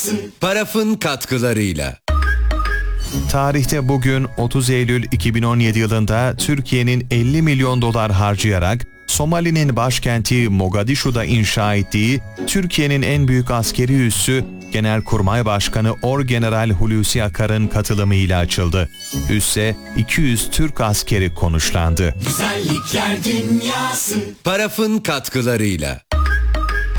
Paraf'ın katkılarıyla. Tarihte bugün 30 Eylül 2017 yılında Türkiye'nin 50 milyon dolar harcayarak Somali'nin başkenti Mogadishu'da inşa ettiği Türkiye'nin en büyük askeri üssü Genelkurmay Başkanı Orgeneral Hulusi Akar'ın katılımıyla açıldı. Üsse 200 Türk askeri konuşlandı. Güzellikler dünyası. Paraf'ın katkılarıyla.